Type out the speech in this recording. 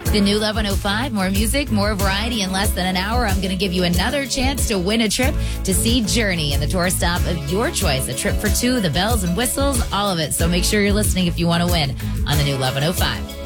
The new Love 105, more music, more variety. In less than an hour, I'm going to give you another chance to win a trip to see Journey in the tour stop of your choice. A trip for two, the bells and whistles, all of it. So make sure you're listening if you want to win on the new Love 105.